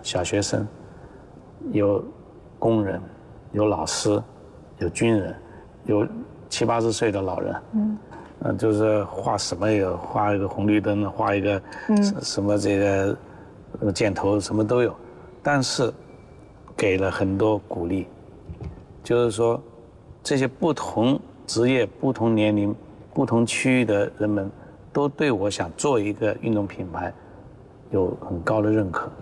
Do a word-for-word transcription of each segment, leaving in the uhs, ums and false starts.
小学生，有工人，有老师，有军人，有七八十岁的老人。嗯，呃，就是画什么也有，画一个红绿灯，画一个什么这个箭头，什么都有。但是给了很多鼓励，就是说这些不同职业、不同年龄、不同区域的人们，都对我想做一个运动品牌有很高的认可。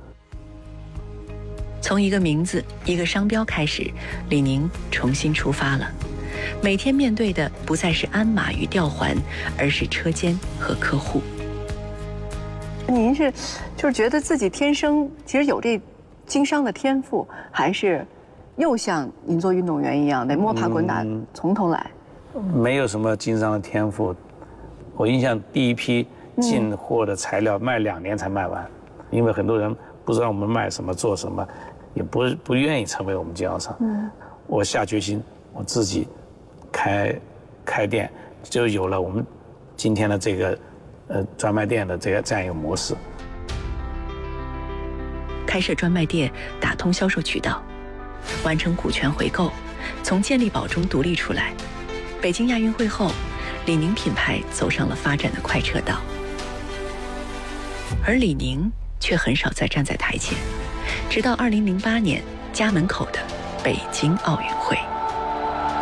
从一个名字、一个商标开始，李宁重新出发了。每天面对的不再是鞍马与吊环，而是车间和客户。 您是就是觉得自己天生其实有这经商的天赋，还是又像您做运动员一样得摸爬滚打、嗯、从头来？ 没有什么经商的天赋。我印象第一批进货的材料卖两年才卖完，嗯、因为很多人不知道我们卖什么做什么，也不不愿意成为我们经销商。嗯，我下决心我自己开开店，就有了我们今天的这个呃专卖店的这个这样一个模式。 开设专卖店，打通销售渠道，完成股权回购，从健力宝中独立出来。北京亚运会后，李宁品牌走上了发展的快车道，而李宁却很少再站在台前，直到二零零八年家门口的北京奥运会。